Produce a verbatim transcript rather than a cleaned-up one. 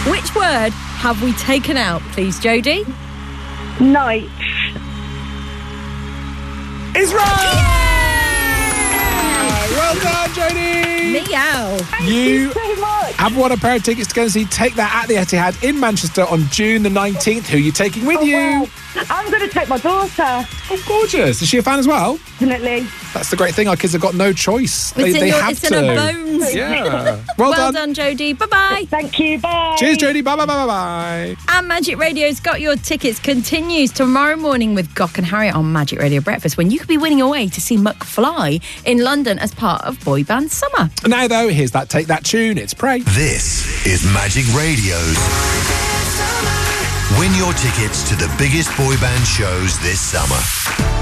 Which word have we taken out, please, Jodie? Night. Is right! Well done, Jodie! Meow. Thank You- you so much. Have won a pair of tickets to go and see Take That at the Etihad in Manchester on June the nineteenth. Who are you taking with Oh, you? wow. I'm going to take my daughter. Oh, gorgeous. Is she a fan as well? Definitely. That's the great thing. Our kids have got no choice. They, It's in, they your, have it's to. in our bones. Yeah. Well, Well done. done, Jodie. Bye-bye. Thank you. Bye. Cheers, Jodie. Bye, bye, bye, bye, bye. And Magic Radio's Got Your Tickets continues tomorrow morning with Gok and Harriet on Magic Radio Breakfast, when you could be winning away to see McFly in London as part of Boy Band Summer. Now, though, here's that Take That tune. It's Pray. This is Magic Radio's Win your tickets to the biggest boy band shows this summer.